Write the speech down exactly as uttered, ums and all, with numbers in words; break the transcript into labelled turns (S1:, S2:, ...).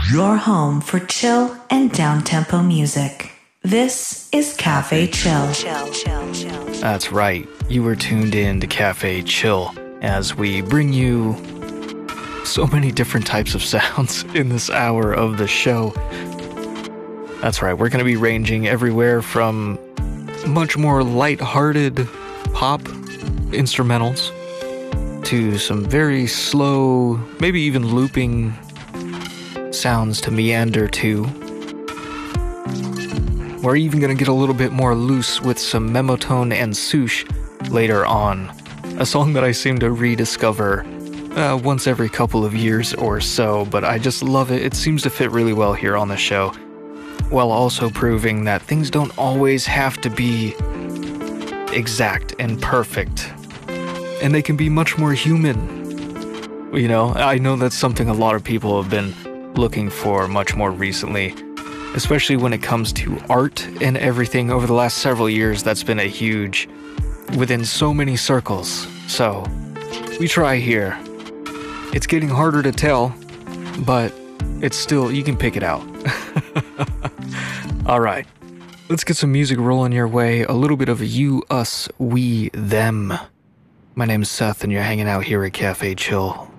S1: Your home for chill and down-tempo music. This is Cafe Chill.
S2: That's right. You were tuned in to Cafe Chill as we bring you so many different types of sounds in this hour of the show. That's right. We're going to be ranging everywhere from much more light-hearted pop instrumentals to some very slow, maybe even looping sounds to meander to. We're even going to get a little bit more loose with some Memotone and Sush later on, a song that I seem to rediscover uh, once every couple of years or so, but I just love it. It seems to fit really well here on the show, while also proving that things don't always have to be exact and perfect, and they can be much more human. You know, I know that's something a lot of people have been looking for much more recently, especially when it comes to art and everything. Over the last several years, that's been a huge within so many circles. So we try here. It's getting harder to tell, but it's still, you can pick it out. All right, let's get some music rolling your way. A little bit of you, us, we, them. My name's Seth, and you're hanging out here at Cafe Chill.